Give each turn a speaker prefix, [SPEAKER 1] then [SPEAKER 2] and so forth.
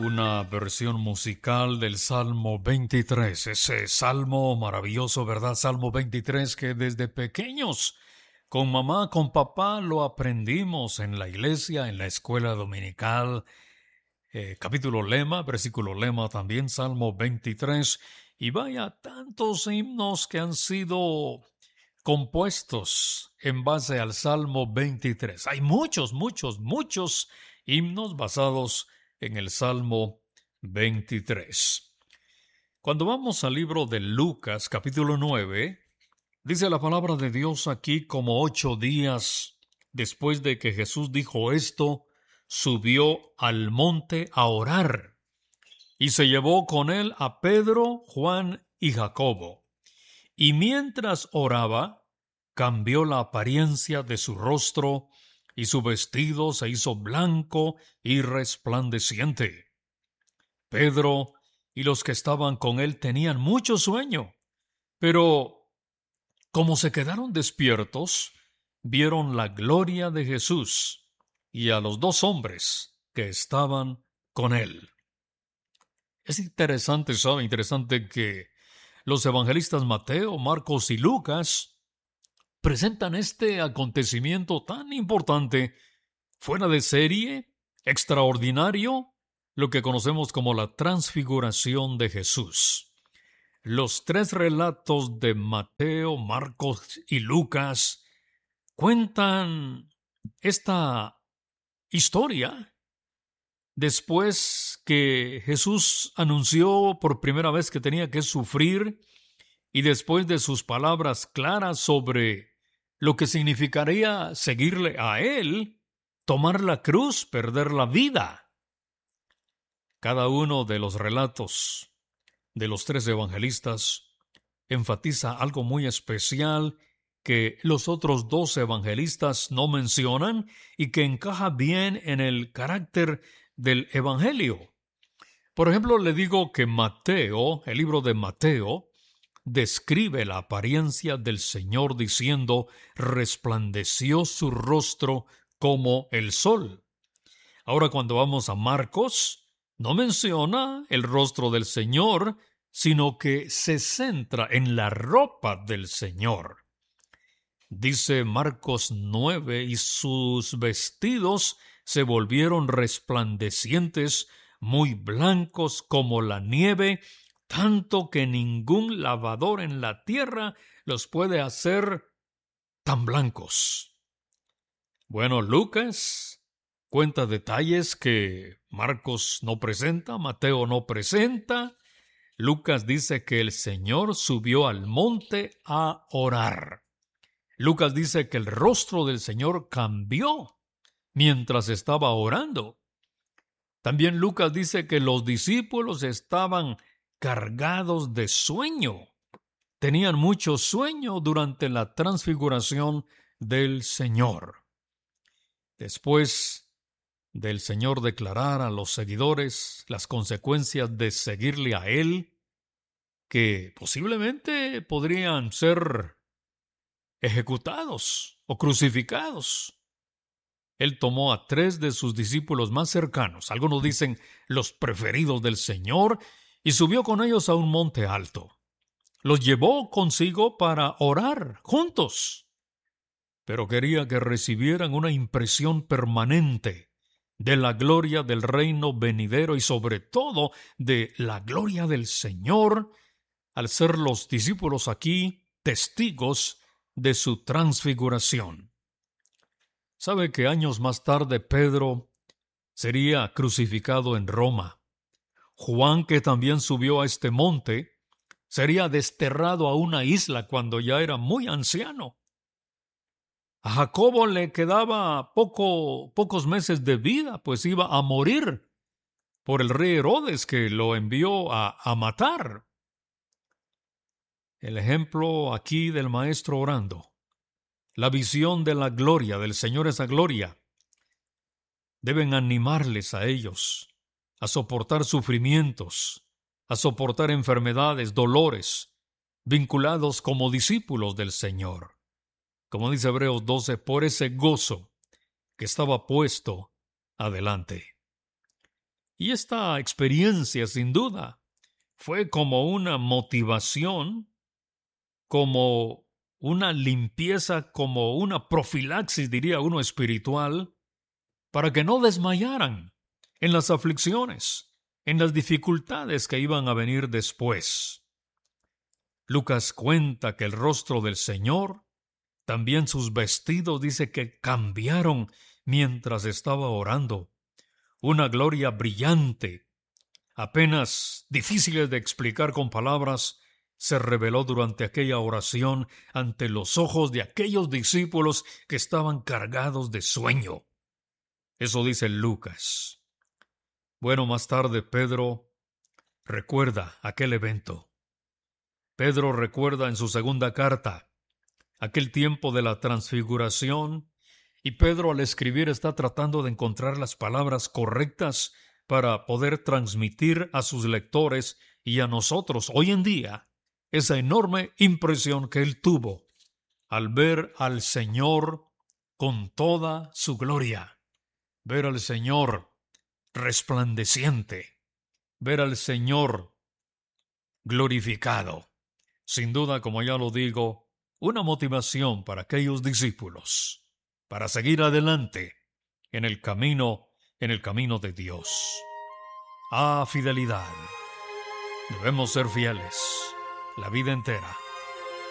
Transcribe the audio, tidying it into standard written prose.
[SPEAKER 1] Una versión musical del Salmo 23, ese salmo maravilloso, ¿verdad? Salmo 23 que desde pequeños, con mamá, con papá, lo aprendimos en la iglesia, en la escuela dominical. Capítulo lema, versículo lema también, Salmo 23. Y vaya, tantos himnos que han sido compuestos en base al Salmo 23. Hay muchos himnos basados en el Salmo 23. Cuando vamos al libro de Lucas, capítulo 9, dice la palabra de Dios aquí: como 8 días después de que Jesús dijo esto, subió al monte a orar, y se llevó con él a Pedro, Juan y Jacobo. Y mientras oraba, cambió la apariencia de su rostro, y su vestido se hizo blanco y resplandeciente. Pedro y los que estaban con él tenían mucho sueño, pero como se quedaron despiertos, vieron la gloria de Jesús y a los 2 hombres que estaban con él. Es interesante, ¿sabe? Interesante que los evangelistas Mateo, Marcos y Lucas presentan este acontecimiento tan importante, fuera de serie, extraordinario, lo que conocemos como la transfiguración de Jesús. Los 3 relatos de Mateo, Marcos y Lucas cuentan esta historia después que Jesús anunció por primera vez que tenía que sufrir, y después de sus palabras claras sobre lo que significaría seguirle a él, tomar la cruz, perder la vida. Cada uno de los relatos de los 3 evangelistas enfatiza algo muy especial que los otros 2 evangelistas no mencionan y que encaja bien en el carácter del evangelio. Por ejemplo, le digo que Mateo, el libro de Mateo, describe la apariencia del Señor diciendo: resplandeció su rostro como el sol. Ahora, cuando vamos a Marcos, no menciona el rostro del Señor, sino que se centra en la ropa del Señor. Dice Marcos 9, y sus vestidos se volvieron resplandecientes, muy blancos como la nieve, tanto que ningún lavador en la tierra los puede hacer tan blancos. Bueno, Lucas cuenta detalles que Marcos no presenta, Mateo no presenta. Lucas dice que el Señor subió al monte a orar. Lucas dice que el rostro del Señor cambió mientras estaba orando. También Lucas dice que los discípulos estaban cargados de sueño. Tenían mucho sueño durante la transfiguración del Señor. Después del Señor declarar a los seguidores las consecuencias de seguirle a Él, que posiblemente podrían ser ejecutados o crucificados, Él tomó a 3 de sus discípulos más cercanos, algunos dicen los preferidos del Señor, y subió con ellos a un monte alto. Los llevó consigo para orar juntos, pero quería que recibieran una impresión permanente de la gloria del reino venidero y sobre todo de la gloria del Señor, al ser los discípulos aquí testigos de su transfiguración. ¿Sabe que años más tarde Pedro sería crucificado en Roma? Juan, que también subió a este monte, sería desterrado a una isla cuando ya era muy anciano. A Jacobo le quedaba pocos meses de vida, pues iba a morir por el rey Herodes, que lo envió a matar. El ejemplo aquí del maestro orando, la visión de la gloria del Señor, esa gloria, deben animarles a ellos a soportar sufrimientos, a soportar enfermedades, dolores, vinculados como discípulos del Señor. Como dice Hebreos 12, por ese gozo que estaba puesto adelante. Y esta experiencia, sin duda, fue como una motivación, como una limpieza, como una profilaxis, diría uno, espiritual, para que no desmayaran en las aflicciones, en las dificultades que iban a venir después. Lucas cuenta que el rostro del Señor, también sus vestidos, dice que cambiaron mientras estaba orando. Una gloria brillante, apenas difíciles de explicar con palabras, se reveló durante aquella oración ante los ojos de aquellos discípulos que estaban cargados de sueño. Eso dice Lucas. Bueno, más tarde Pedro recuerda aquel evento. Pedro recuerda en su segunda carta aquel tiempo de la transfiguración, y Pedro al escribir está tratando de encontrar las palabras correctas para poder transmitir a sus lectores y a nosotros hoy en día esa enorme impresión que él tuvo al ver al Señor con toda su gloria, ver al Señor resplandeciente, ver al Señor glorificado. Sin duda, como ya lo digo, una motivación para aquellos discípulos, para seguir adelante en el camino de Dios. Fidelidad. Debemos ser fieles la vida entera.